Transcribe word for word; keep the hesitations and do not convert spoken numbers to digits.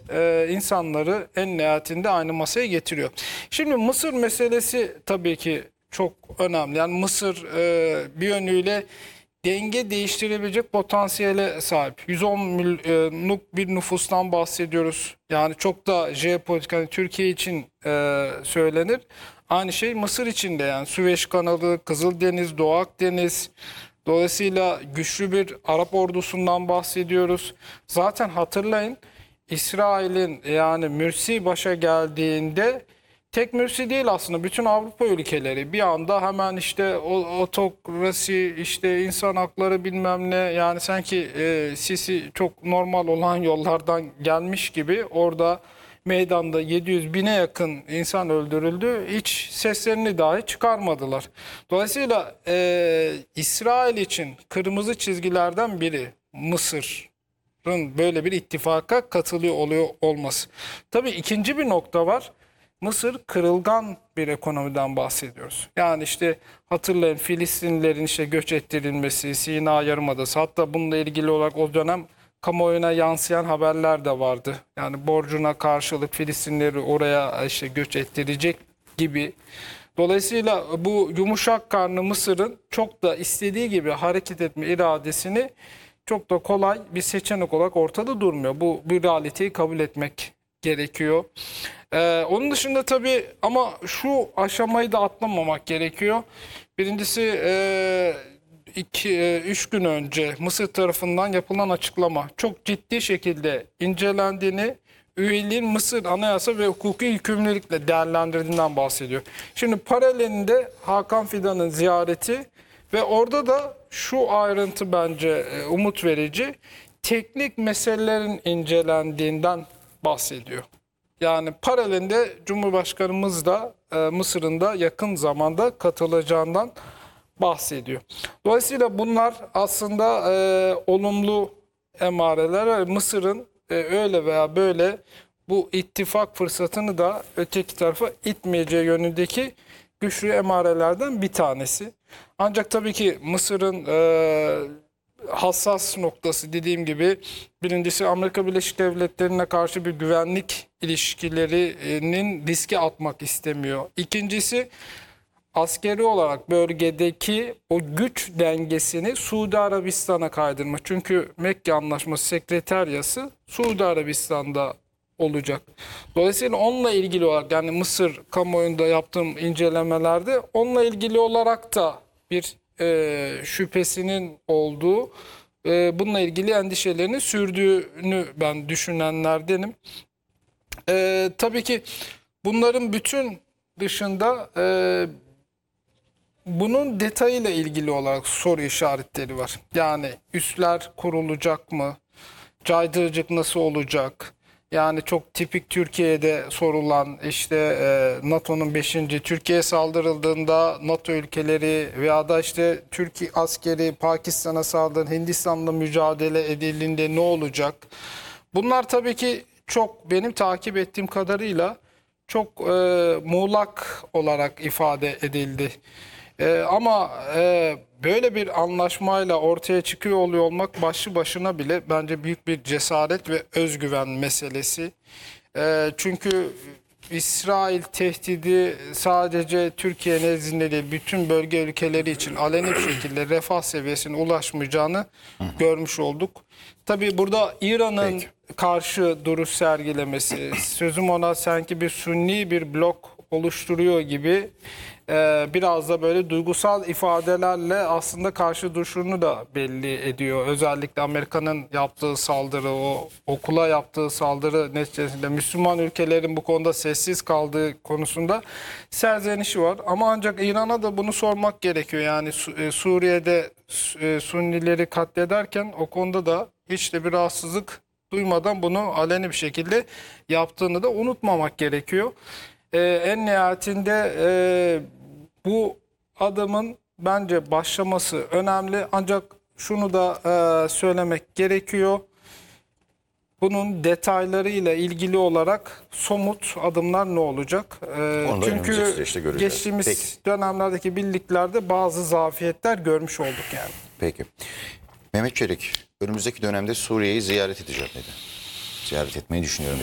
e, insanları en nihayetinde aynı masaya getiriyor. Şimdi Mısır meselesi tabii ki çok önemli. Yani Mısır e, bir yönüyle denge değiştirebilecek potansiyele sahip. yüz on milyonluk bir nüfustan bahsediyoruz. Yani çok da jeopolitik, hani Türkiye için e, söylenir. Aynı şey Mısır için de, yani Süveyş kanalı, Kızıldeniz, Doğu Akdeniz. Dolayısıyla güçlü bir Arap ordusundan bahsediyoruz. Zaten hatırlayın, İsrail'in yani Mürsi başa geldiğinde tek Mürsi değil aslında, bütün Avrupa ülkeleri bir anda hemen işte o- otokrasi, işte insan hakları bilmem ne, yani sanki e, Sisi çok normal olan yollardan gelmiş gibi orada meydanda yedi yüz bine yakın insan öldürüldü. Hiç seslerini dahi çıkarmadılar. Dolayısıyla e, İsrail için kırmızı çizgilerden biri Mısır'ın böyle bir ittifaka katılıyor oluyor olması. Tabii ikinci bir nokta var. Mısır kırılgan bir ekonomiden bahsediyoruz. Yani işte hatırlayın, Filistinlilerin işte göç ettirilmesi, Sina Yarımadası, hatta bununla ilgili olarak o dönem kamuoyuna yansıyan haberler de vardı. Yani borcuna karşılık Filistinlileri oraya işte göç ettirecek gibi. Dolayısıyla bu yumuşak karnı Mısır'ın çok da istediği gibi hareket etme iradesini çok da kolay bir seçenek olarak ortada durmuyor. Bu bir realiteyi kabul etmek gerekiyor. Ee, onun dışında tabii ama şu aşamayı da atlamamak gerekiyor. Birincisi e, iki, e, üç gün önce Mısır tarafından yapılan açıklama çok ciddi şekilde incelendiğini, üyeliğin Mısır anayasa ve hukuki yükümlülükle değerlendirdiğinden bahsediyor. Şimdi paralelinde Hakan Fidan'ın ziyareti ve orada da şu ayrıntı bence e, umut verici, teknik meselelerin incelendiğinden bahsediyor. Yani paralelinde Cumhurbaşkanımız da e, Mısır'ın da yakın zamanda katılacağından bahsediyor. Dolayısıyla bunlar aslında e, olumlu emareler. Mısır'ın e, öyle veya böyle bu ittifak fırsatını da öteki tarafa itmeyeceği yönündeki güçlü emarelerden bir tanesi. Ancak tabii ki Mısır'ın e, hassas noktası, dediğim gibi, birincisi Amerika Birleşik Devletleri'ne karşı bir güvenlik ilişkilerinin riske atmak istemiyor. İkincisi, askeri olarak bölgedeki o güç dengesini Suudi Arabistan'a kaydırma. Çünkü Mekke Anlaşması sekreteryası Suudi Arabistan'da olacak. Dolayısıyla onunla ilgili olarak, yani Mısır kamuoyunda yaptığım incelemelerde onunla ilgili olarak da bir e, şüphesinin olduğu, e, bununla ilgili endişelerini sürdüğünü ben düşünenlerdenim. E, tabii ki bunların bütün dışında e, bunun detayıyla ilgili olarak soru işaretleri var. Yani üsler kurulacak mı? Caydırıcılık nasıl olacak? Yani çok tipik Türkiye'de sorulan, işte e, NATO'nun beşinci Türkiye'ye saldırıldığında NATO ülkeleri veya da işte Türkiye askeri Pakistan'a saldırın, Hindistan'la mücadele edildiğinde ne olacak? Bunlar tabii ki çok, benim takip ettiğim kadarıyla çok e, muğlak olarak ifade edildi. E, ama e, böyle bir anlaşmayla ortaya çıkıyor oluyor olmak başlı başına bile bence büyük bir cesaret ve özgüven meselesi. E, çünkü İsrail tehdidi sadece Türkiye nezdinde değil, bütün bölge ülkeleri için aleni bir şekilde refah seviyesine ulaşmayacağını görmüş olduk. Tabii burada İran'ın Peki. karşı duruş sergilemesi, sözüm ona sanki bir Sünni bir blok oluşturuyor gibi, e, biraz da böyle duygusal ifadelerle aslında karşı duruşunu da belli ediyor. Özellikle Amerika'nın yaptığı saldırı, o okula yaptığı saldırı neticesinde Müslüman ülkelerin bu konuda sessiz kaldığı konusunda serzenişi var. Ama ancak İran'a da bunu sormak gerekiyor. Yani Su- e, Suriye'de e, Sünnileri katlederken o konuda da hiç de bir rahatsızlık duymadan bunu aleni bir şekilde yaptığını da unutmamak gerekiyor. Ee, en nihayetinde e, bu adımın bence başlaması önemli. Ancak şunu da e, söylemek gerekiyor. Bunun detaylarıyla ilgili olarak somut adımlar ne olacak? Ee, Onu da önümüzdeki çünkü süreçte göreceğiz. geçtiğimiz Peki. dönemlerdeki birliklerde bazı zafiyetler görmüş olduk yani. Peki. Mehmet Çelik, önümüzdeki dönemde Suriye'yi ziyaret edeceğim dedi. Ziyaret etmeyi düşünüyorum dedi.